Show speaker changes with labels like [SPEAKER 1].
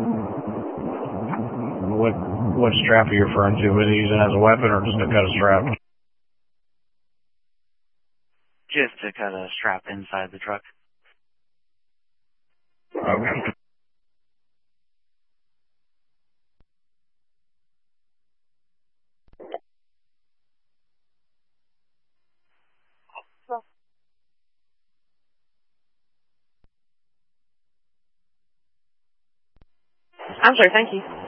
[SPEAKER 1] What strap are you referring to? Was he using it as a weapon or just to cut a strap?
[SPEAKER 2] Just to cut a strap inside the truck.
[SPEAKER 1] Okay.
[SPEAKER 3] I'm sorry, thank you.